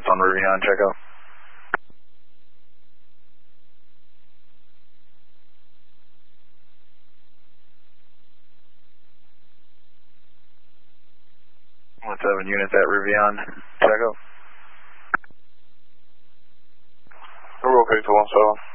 on Rivian, check out. What's 7 units at Rivian, check out. We're okay to 17.